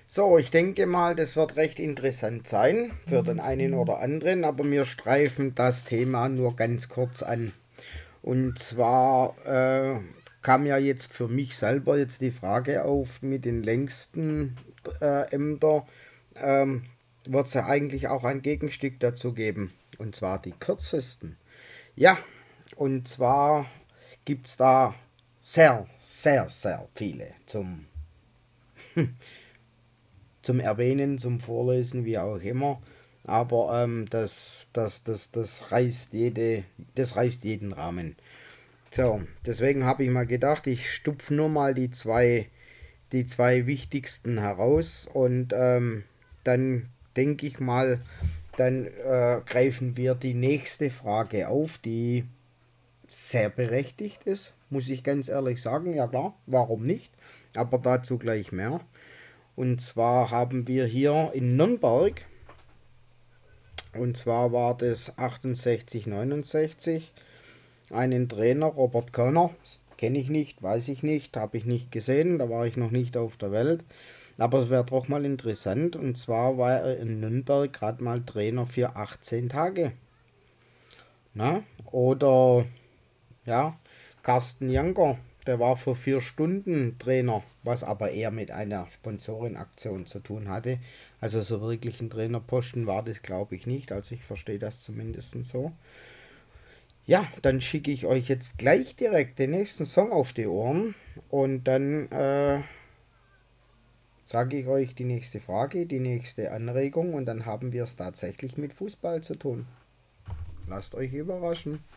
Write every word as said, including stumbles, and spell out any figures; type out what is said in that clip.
So, ich denke mal, das wird recht interessant sein für den einen oder anderen, aber wir streifen das Thema nur ganz kurz an. Und zwar äh, kam ja jetzt für mich selber jetzt die Frage auf mit den längsten äh, Ämtern. Ähm, Wird es ja eigentlich auch ein Gegenstück dazu geben. Und zwar die kürzesten. Ja, und zwar gibt es da sehr, sehr, sehr viele zum zum Erwähnen, zum Vorlesen, wie auch immer. Aber ähm, das, das, das, das, reißt jede, das reißt jeden Rahmen. So, deswegen habe ich mal gedacht, ich stupfe nur mal die zwei, die zwei wichtigsten heraus und ähm, dann denke ich mal, dann äh, greifen wir die nächste Frage auf, die sehr berechtigt ist, muss ich ganz ehrlich sagen. Ja klar, warum nicht? Aber dazu gleich mehr. Und zwar haben wir hier in Nürnberg, und zwar war das achtundsechzig neunundsechzig, einen Trainer, Robert Körner, kenne ich nicht, weiß ich nicht, habe ich nicht gesehen, da war ich noch nicht auf der Welt. Aber es wäre doch mal interessant, und zwar war er in Nürnberg gerade mal Trainer für achtzehn Tage. Na? Oder ja, Carsten Janker, der war für vier Stunden Trainer, was aber eher mit einer Sponsorenaktion zu tun hatte. Also so wirklich ein Trainerposten war das, glaube ich, nicht. Also ich verstehe das zumindest so. Ja, dann schicke ich euch jetzt gleich direkt den nächsten Song auf die Ohren und dann äh, sage ich euch die nächste Frage, die nächste Anregung und dann haben wir es tatsächlich mit Fußball zu tun. Lasst euch überraschen.